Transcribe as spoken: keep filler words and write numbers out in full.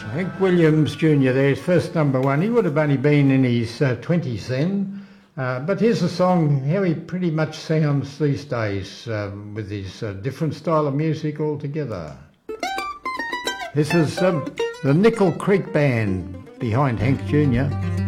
Hank Williams Junior there, his first number one. He would have only been in his uh, twenties then. Uh, but here's a song how he pretty much sounds these days um, with his uh, different style of music altogether. This is um, the Nickel Creek Band behind Hank Junior